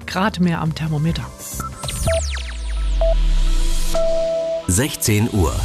Grad mehr am Thermometer. 16 Uhr.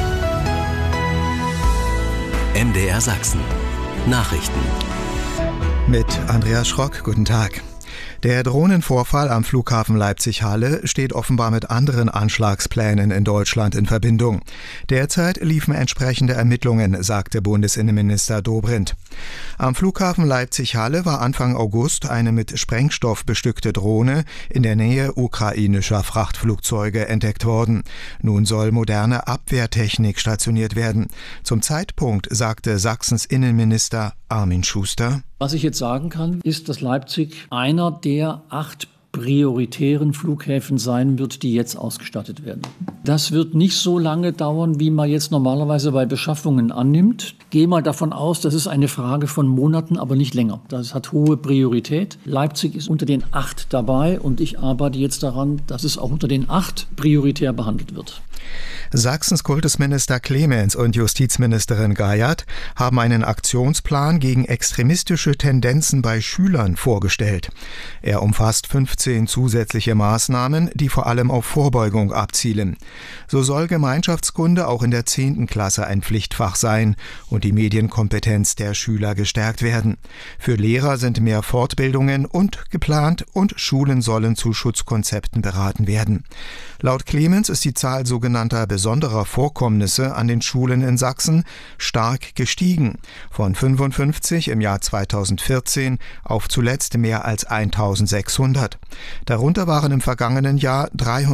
MDR Sachsen. Nachrichten. Mit Andreas Schrock, guten Tag. Der Drohnenvorfall am Flughafen Leipzig-Halle steht offenbar mit anderen Anschlagsplänen in Deutschland in Verbindung. Derzeit liefen entsprechende Ermittlungen, sagte Bundesinnenminister Dobrindt. Am Flughafen Leipzig-Halle war Anfang August eine mit Sprengstoff bestückte Drohne in der Nähe ukrainischer Frachtflugzeuge entdeckt worden. Nun soll moderne Abwehrtechnik stationiert werden. Zum Zeitpunkt sagte Sachsens Innenminister Armin Schuster: Was ich jetzt sagen kann, ist, dass Leipzig einer der 8 prioritären Flughäfen sein wird, die jetzt ausgestattet werden. Das wird nicht so lange dauern, wie man jetzt normalerweise bei Beschaffungen annimmt. Gehe mal davon aus, das ist eine Frage von Monaten, aber nicht länger. Das hat hohe Priorität. Leipzig ist unter den 8 dabei und ich arbeite jetzt daran, dass es auch unter den 8 prioritär behandelt wird. Sachsens Kultusminister Clemens und Justizministerin Geiert haben einen Aktionsplan gegen extremistische Tendenzen bei Schülern vorgestellt. Er umfasst 15 zusätzliche Maßnahmen, die vor allem auf Vorbeugung abzielen. So soll Gemeinschaftskunde auch in der 10. Klasse ein Pflichtfach sein und die Medienkompetenz der Schüler gestärkt werden. Für Lehrer sind mehr Fortbildungen geplant und Schulen sollen zu Schutzkonzepten beraten werden. Laut Clemens ist die Zahl sogenannter besonderer Vorkommnisse an den Schulen in Sachsen stark gestiegen. Von 55 im Jahr 2014 auf zuletzt mehr als 1600. Darunter waren im vergangenen Jahr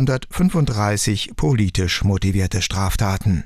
335 politisch motivierte Straftaten.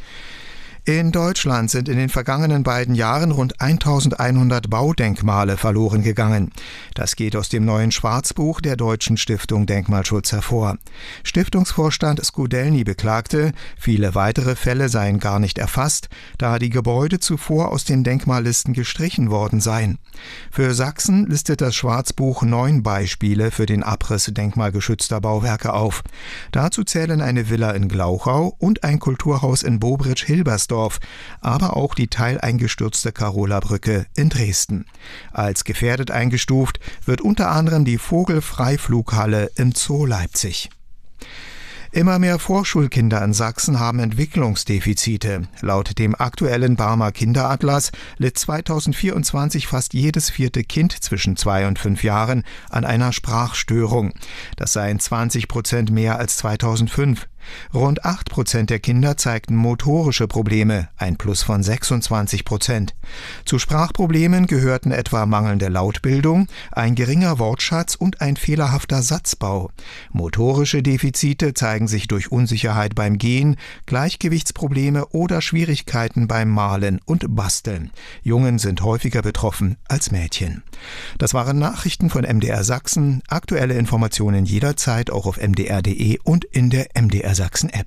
In Deutschland sind in den vergangenen beiden Jahren rund 1100 Baudenkmale verloren gegangen. Das geht aus dem neuen Schwarzbuch der Deutschen Stiftung Denkmalschutz hervor. Stiftungsvorstand Skudelny beklagte, viele weitere Fälle seien gar nicht erfasst, da die Gebäude zuvor aus den Denkmallisten gestrichen worden seien. Für Sachsen listet das Schwarzbuch 9 Beispiele für den Abriss denkmalgeschützter Bauwerke auf. Dazu zählen eine Villa in Glauchau und ein Kulturhaus in Bobritsch-Hilbersdorf, aber auch die teileingestürzte Karola-Brücke in Dresden. Als gefährdet eingestuft wird unter anderem die Vogelfreiflughalle im Zoo Leipzig. Immer mehr Vorschulkinder in Sachsen haben Entwicklungsdefizite. Laut dem aktuellen Barmer Kinderatlas litt 2024 fast jedes 4. Kind zwischen 2 und 5 Jahren an einer Sprachstörung. Das seien 20% mehr als 2005. Rund 8% der Kinder zeigten motorische Probleme, ein Plus von 26%. Zu Sprachproblemen gehörten etwa mangelnde Lautbildung, ein geringer Wortschatz und ein fehlerhafter Satzbau. Motorische Defizite zeigen sich durch Unsicherheit beim Gehen, Gleichgewichtsprobleme oder Schwierigkeiten beim Malen und Basteln. Jungen sind häufiger betroffen als Mädchen. Das waren Nachrichten von MDR Sachsen. Aktuelle Informationen jederzeit auch auf mdr.de und in der MDR Sachsen App.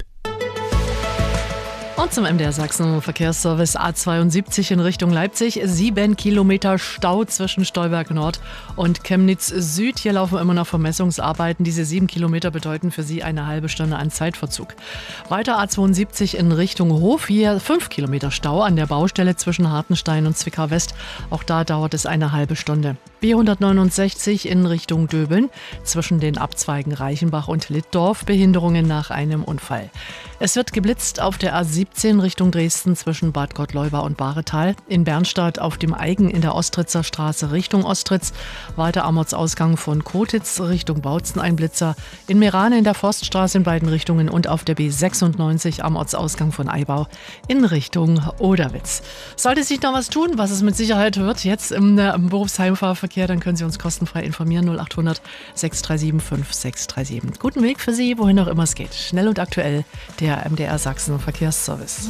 Und zum MDR Sachsen Verkehrsservice A72 in Richtung Leipzig. 7 Kilometer Stau zwischen Stolberg Nord und Chemnitz Süd. Hier laufen immer noch Vermessungsarbeiten. Diese 7 Kilometer bedeuten für Sie eine halbe Stunde an Zeitverzug. Weiter A72 in Richtung Hof. Hier 5 Kilometer Stau an der Baustelle zwischen Hartenstein und Zwickau West. Auch da dauert es eine halbe Stunde. B169 in Richtung Döbeln. Zwischen den Abzweigen Reichenbach und Littdorf. Behinderungen nach einem Unfall. Es wird geblitzt auf der A17 Richtung Dresden zwischen Bad Gottleuba und Bahretal. In Bernstadt auf dem Eigen in der Ostritzer Straße Richtung Ostritz. Weiter am Ortsausgang von Kotitz Richtung Bautzen ein Blitzer. In Merane in der Forststraße in beiden Richtungen und auf der B96 am Ortsausgang von Eibau in Richtung Oderwitz. Sollte sich noch was tun, was es mit Sicherheit wird, jetzt im Berufsheimfahrverkehr, dann können Sie uns kostenfrei informieren. 0800 637 5637. Guten Weg für Sie, wohin auch immer es geht. Schnell und aktuell, der MDR Sachsen Verkehrsservice.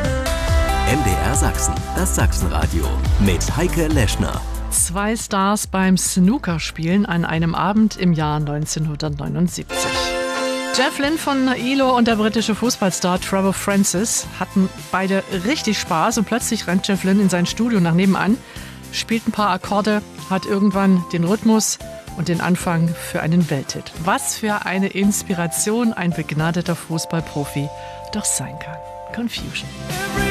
MDR Sachsen, das Sachsenradio mit Heike Leschner. 2 Stars beim Snookerspielen an einem Abend im Jahr 1979. Jeff Lynne von ILO und der britische Fußballstar Trevor Francis hatten beide richtig Spaß und plötzlich rennt Jeff Lynne in sein Studio nach nebenan, spielt ein paar Akkorde, hat irgendwann den Rhythmus und den Anfang für einen Welthit. Was für eine Inspiration ein begnadeter Fußballprofi doch sein kann. Confusion.